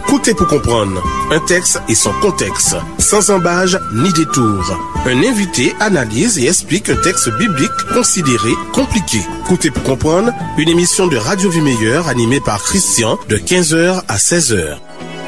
Écoutez pour comprendre. Un texte et son contexte, sans embâge ni détour. Un invité analyse et explique un texte biblique considéré compliqué. Écoutez pour comprendre, une émission de Radio Vie Meilleure animée par Christian de 15h à 16h.